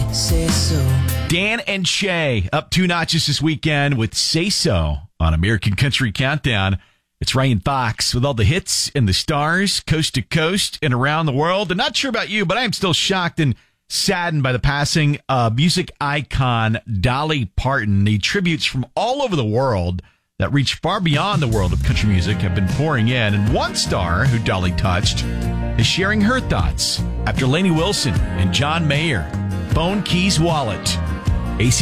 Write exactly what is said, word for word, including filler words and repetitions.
Say so. Dan and Shay up two notches this weekend with Say So on American Country Countdown. It's Ryan Fox with all the hits and the stars, coast to coast and around the world. I'm not sure about you, but I am still shocked and saddened by the passing of music icon Dolly Parton. The tributes from all over the world that reach far beyond the world of country music have been pouring in. And one star who Dolly touched is sharing her thoughts after Lainey Wilson and John Mayer, Phone Keys Wallet.